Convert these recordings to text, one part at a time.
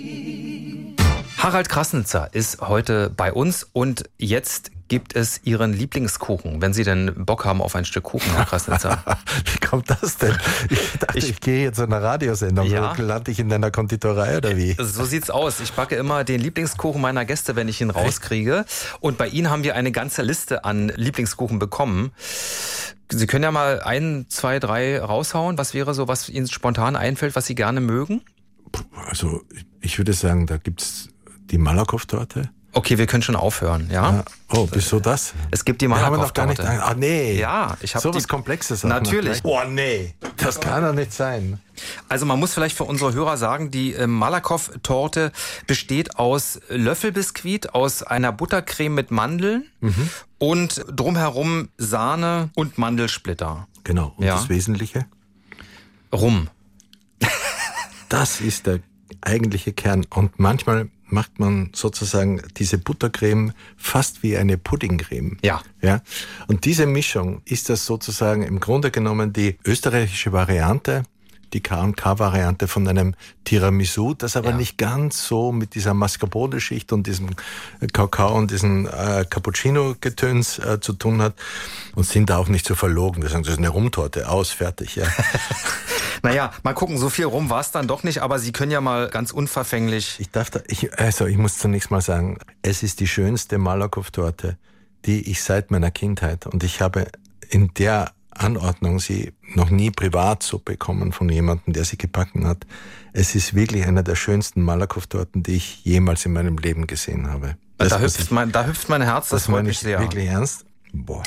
Harald Krassnitzer ist heute bei uns und jetzt gibt es Ihren Lieblingskuchen, wenn Sie denn Bock haben auf ein Stück Kuchen, Herr Krassnitzer. Wie kommt das denn? Ich dachte, ich gehe jetzt zu einer Radiosendung. Ja. Lande ich in einer Konditorei oder wie? So sieht's aus. Ich backe immer den Lieblingskuchen meiner Gäste, wenn ich ihn rauskriege. Und bei Ihnen haben wir eine ganze Liste an Lieblingskuchen bekommen. Sie können ja mal 1, 2, 3 raushauen. Was wäre so, was Ihnen spontan einfällt, was Sie gerne mögen? Also ich würde sagen, da gibt's die Malakoff-Torte. Okay, wir können schon aufhören, ja? Oh, wieso das? Es gibt die Wir haben noch gar Malakoff-Torte. nicht. Ah, nee. Ja, ich habe so was Komplexes. Auch Natürlich. Oh, nee. Das kann doch nicht sein. Also man muss vielleicht für unsere Hörer sagen, die Malakoff-Torte besteht aus Löffelbiskuit, aus einer Buttercreme mit Mandeln und drumherum Sahne und Mandelsplitter. Genau. Und das Wesentliche? Rum. Das ist der eigentliche Kern. Und manchmal macht man sozusagen diese Buttercreme fast wie eine Puddingcreme. Ja. Ja. Und diese Mischung ist das sozusagen im Grunde genommen die österreichische Variante, die K&K-Variante von einem Tiramisu, das aber nicht ganz so mit dieser Mascarpone-Schicht und diesem Kakao und diesem Cappuccino-Getöns zu tun hat und sind da auch nicht so verlogen. Das ist eine Rumtorte, aus, fertig, ja. Naja, mal gucken, so viel rum war es dann doch nicht, aber Sie können ja mal ganz unverfänglich... Ich muss zunächst mal sagen, es ist die schönste Malakoff-Torte, die ich seit meiner Kindheit, und ich habe in der Anordnung sie noch nie privat so bekommen von jemandem, der sie gebacken hat. Es ist wirklich eine der schönsten Malakoff-Torten, die ich jemals in meinem Leben gesehen habe. Da hüpft mein Herz, das freut mich sehr. Wirklich ernst? Boah.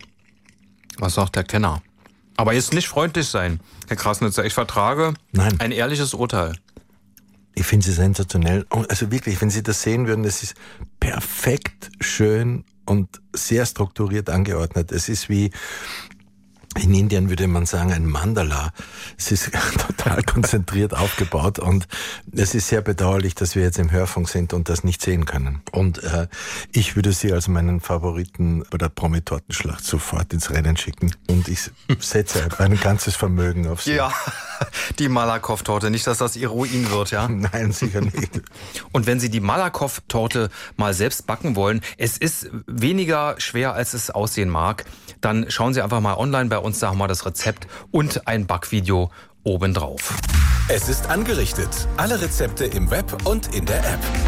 Was sagt der Kenner? Aber jetzt nicht freundlich sein, Herr Krassnitzer. Ich vertrage ein ehrliches Urteil. Ich finde sie sensationell. Also wirklich, wenn Sie das sehen würden, es ist perfekt schön und sehr strukturiert angeordnet. Es ist wie, in Indien würde man sagen, ein Mandala. Es ist total konzentriert aufgebaut und es ist sehr bedauerlich, dass wir jetzt im Hörfunk sind und das nicht sehen können. Und ich würde sie als meinen Favoriten bei der Promi-Tortenschlacht sofort ins Rennen schicken und ich setze mein ganzes Vermögen auf sie. Ja, die Malakoff-Torte. Nicht, dass das Ihr Ruin wird, ja? Nein, sicher nicht. Und wenn Sie die Malakoff-Torte mal selbst backen wollen, es ist weniger schwer, als es aussehen mag, dann schauen Sie einfach mal online bei uns, da haben wir das Rezept und ein Backvideo obendrauf. Es ist angerichtet. Alle Rezepte im Web und in der App.